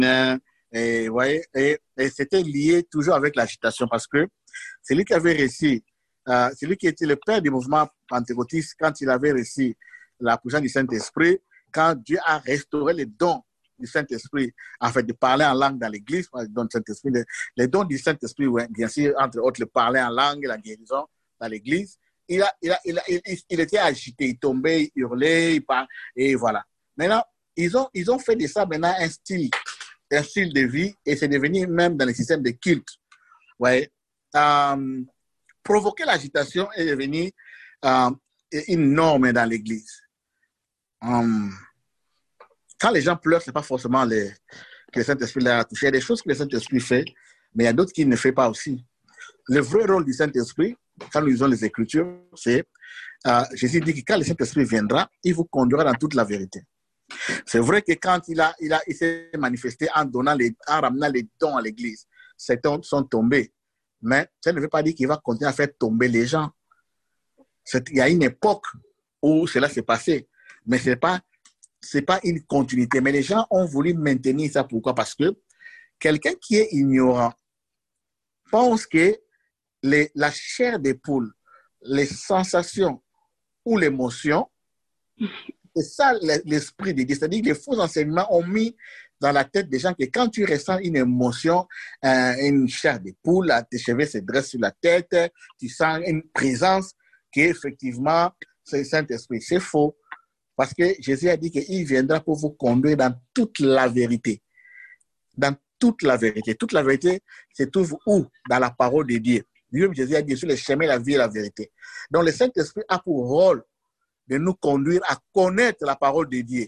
Et, voyez, et c'était lié toujours avec l'agitation parce que c'est lui qui avait réussi, c'est lui qui était le père du mouvement pentecôtiste quand il avait réussi la puissance du Saint-Esprit, quand Dieu a restauré les dons du Saint-Esprit, en fait, de parler en langue dans l'église, les dons du Saint-Esprit, ouais, bien sûr, entre autres, le parler en langue et la guérison dans l'église. Il était agité, il tombait, il hurlait, et voilà. Maintenant, ils ont fait de ça maintenant un style de vie, et c'est devenu même dans les systèmes de culte. Ouais. Provoquer l'agitation est devenu une norme dans l'église. Quand les gens pleurent, ce n'est pas forcément que le Saint-Esprit les a touchés. Il y a des choses que le Saint-Esprit fait, mais il y a d'autres qu'il ne fait pas aussi. Le vrai rôle du Saint-Esprit, quand nous lisons les Écritures, c'est Jésus dit que quand le Saint-Esprit viendra, il vous conduira dans toute la vérité. C'est vrai que quand il s'est manifesté en ramenant les dons à l'église, ces dons sont tombés. Mais ça ne veut pas dire qu'il va continuer à faire tomber les gens. Il y a une époque où cela s'est passé, mais ce n'est pas une continuité. Mais les gens ont voulu maintenir ça. Pourquoi? Parce que quelqu'un qui est ignorant pense que la chair des poules, les sensations ou l'émotion, c'est ça l'esprit de Dieu. C'est-à-dire que les faux enseignements ont mis dans la tête des gens que quand tu ressens une émotion, une chair de poule, tes cheveux se dressent sur la tête, tu sens une présence qui est effectivement c'est le Saint-Esprit. C'est faux. Parce que Jésus a dit qu'il viendra pour vous conduire dans toute la vérité. Dans toute la vérité. Toute la vérité se trouve où? Dans la parole de Dieu. Lui-même, Jésus a dit sur le chemin, la vie et la vérité. Donc, le Saint-Esprit a pour rôle de nous conduire à connaître la parole de Dieu.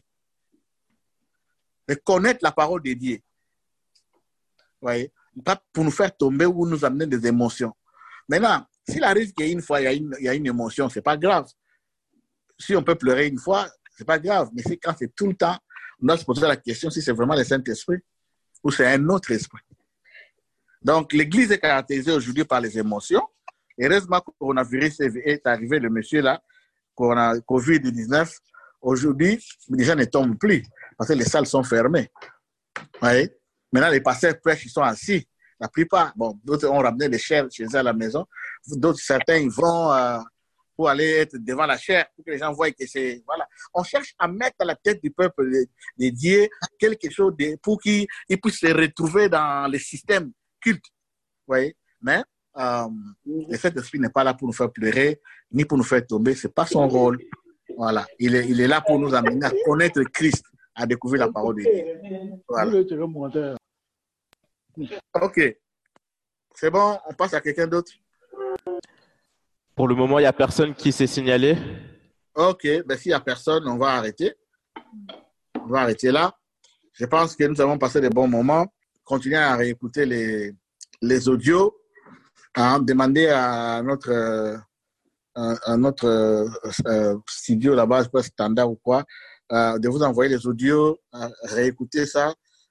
De connaître la parole de Dieu. Vous voyez? Pas pour nous faire tomber ou nous amener des émotions. Maintenant, s'il arrive qu'une fois, il y a une émotion, ce n'est pas grave. Si on peut pleurer une fois, ce n'est pas grave. Mais quand c'est tout le temps, on doit se poser la question si c'est vraiment le Saint-Esprit ou c'est un autre esprit. Donc, l'Église est caractérisée aujourd'hui par les émotions. Heureusement, le coronavirus est arrivé, le monsieur là, COVID-19. Aujourd'hui, les gens ne tombent plus parce que les salles sont fermées. Oui. Maintenant, les pasteurs prêchent, ils sont assis. La plupart, bon, d'autres ont ramené les chairs chez eux à la maison. D'autres, certains, ils vont pour aller être devant la chair, pour que les gens voient que c'est... Voilà. On cherche à mettre à la tête du peuple de Dieu quelque chose pour qu'ils puissent se retrouver dans le système culte. Vous voyez? Mais le Saint-Esprit n'est pas là pour nous faire pleurer, ni pour nous faire tomber. Ce n'est pas son rôle. Voilà. Il est là pour nous amener à connaître Christ, à découvrir la parole de Dieu. Voilà. OK. C'est bon, on passe à quelqu'un d'autre. Pour le moment, il n'y a personne qui s'est signalé. OK. Ben, s'il n'y a personne, on va arrêter. On va arrêter là. Je pense que nous avons passé de bons moments. Continuez à réécouter les audios. Demandez à notre studio là-bas, je sais pas, standard ou quoi, de vous envoyer les audios, réécouter ça.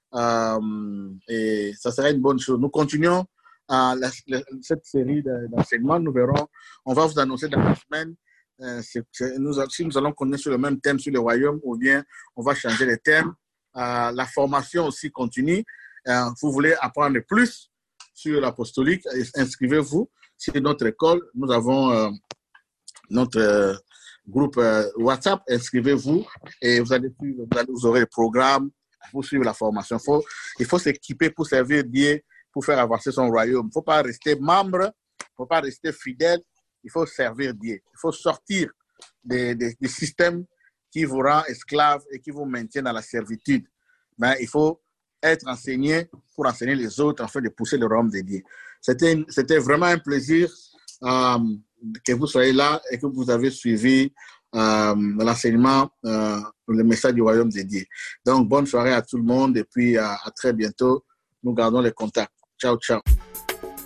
Et ça serait une bonne chose. Nous continuons cette série d'enseignements. Nous verrons, on va vous annoncer dans la semaine si nous allons continuer sur le même thème sur le royaume ou bien on va changer les thèmes. La formation aussi continue. Vous voulez apprendre plus sur l'apostolique, inscrivez-vous sur notre école. Nous avons notre groupe WhatsApp. Inscrivez-vous et vous aurez le programme pour suivre la formation. Il faut s'équiper pour servir Dieu, pour faire avancer son royaume. Il ne faut pas rester membre, il ne faut pas rester fidèle. Il faut servir Dieu. Il faut sortir des systèmes qui vous rendent esclaves et qui vous maintiennent dans la servitude. Mais il faut être enseigné pour enseigner les autres afin de pousser le royaume de Dieu. C'était vraiment un plaisir que vous soyez là et que vous avez suivi l'enseignement, le message du royaume de Dieu. Donc, bonne soirée à tout le monde et puis à très bientôt. Nous gardons les contacts. Ciao, ciao.